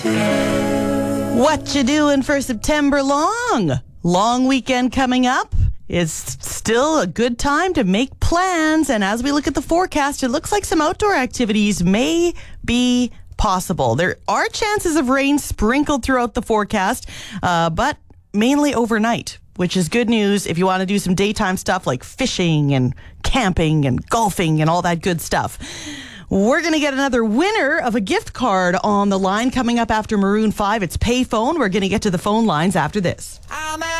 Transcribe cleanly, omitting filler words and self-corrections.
What you doing for September long? Long weekend coming up. It's still a good time to make plans. And as we look at the forecast, it looks like some outdoor activities may be possible. There are chances of rain sprinkled throughout the forecast, but mainly overnight, which is good news if you want to do some daytime stuff like fishing and camping and golfing and all that good stuff. We're going to get another winner of a gift card on the line coming up after Maroon 5. It's Payphone. We're going to get to the phone lines after this.